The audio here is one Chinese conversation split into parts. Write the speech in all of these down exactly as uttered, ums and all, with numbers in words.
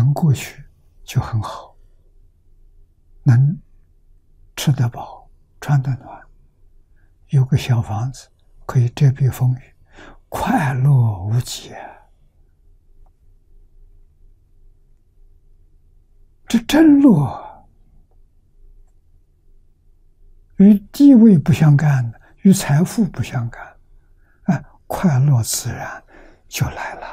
能过去就很好，能吃得饱，穿得暖，有个小房子可以遮蔽风雨，快乐无极啊！这真乐，与地位不相干的，与财富不相干，哎，快乐自然就来了。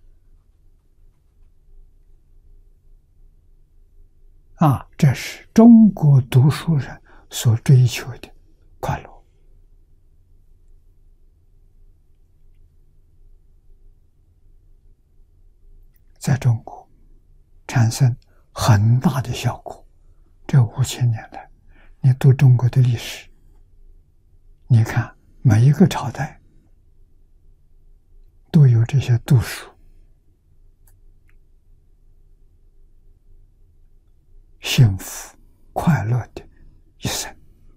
啊，这是中国读书人所追求的快乐。在中国产生很大的效果。这五千年来，你读中国的历史，你看每一个朝代都有这些读书、幸福、快乐的一生。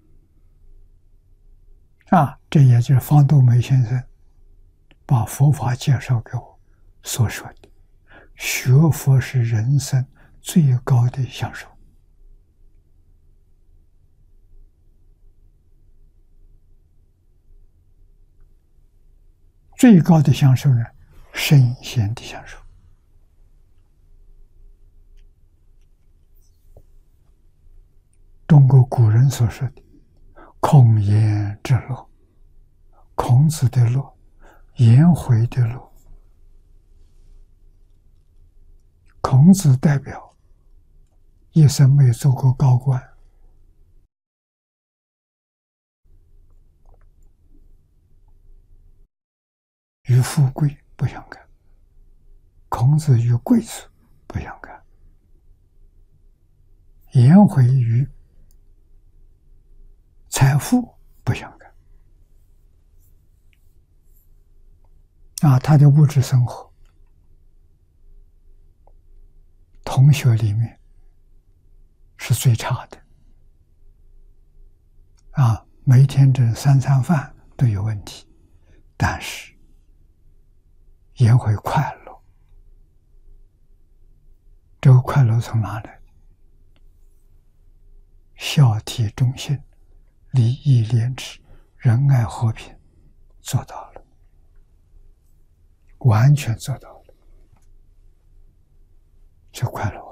啊，这也就是方东梅先生把佛法介绍给我所说的，学佛是人生最高的享受。最高的享受呢，圣贤的享受。中国古人所说的孔颜之乐，孔子的乐，颜回的乐。孔子代表一生没做过高官，与富贵不相干，孔子与贵族不相干，颜回与财富不相干。啊，他的物质生活，同学里面是最差的。啊，每天这三餐饭都有问题，但是颜回快乐。这个快乐从哪来的？孝悌忠信，礼义廉耻，仁爱和平，做到了，完全做到了，就快乐。